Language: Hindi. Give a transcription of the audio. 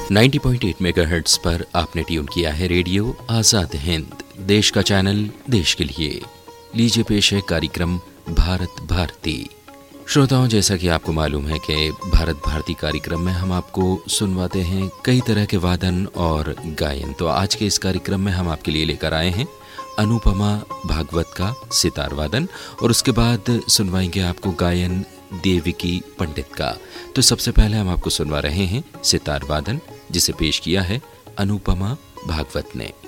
90.8 मेगाहर्ट्ज पर आपने ट्यून किया है रेडियो आजाद हिंद, देश का चैनल, देश के लिए। लीजिए पेश है कार्यक्रम भारत भारती। श्रोताओं, जैसा कि आपको मालूम है कि भारत भारती कार्यक्रम में हम आपको सुनवाते हैं कई तरह के वादन और गायन। तो आज के इस कार्यक्रम में हम आपके लिए लेकर आए हैं अनुपमा भागवत का सितार वादन, और उसके बाद सुनवाएंगे आपको गायन देविकी पंडित का। तो सबसे पहले हम आपको सुनवा रहे हैं सितार वादन, जिसे पेश किया है अनुपमा भागवत ने।